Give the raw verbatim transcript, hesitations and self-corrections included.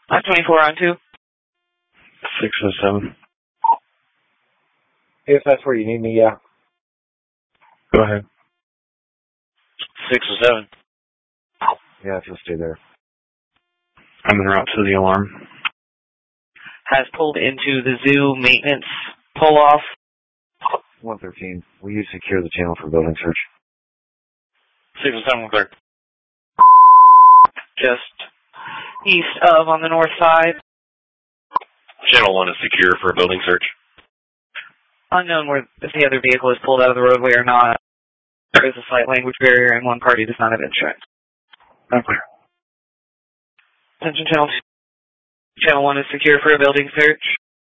five twenty-four on two. six oh seven. If that's where you need me, yeah. Go ahead. six oh seven. Yeah, just stay there. I'm en route to the alarm. Has pulled into the zoo maintenance pull-off. one thirteen. Will you secure the channel for building search? six oh seven, clear. Just east of on the north side. Channel one is secure for a building search. Unknown where if the other vehicle is pulled out of the roadway or not. There is a slight language barrier and one party does not have insurance. I'm clear. Attention channel two. Channel one is secure for a building search.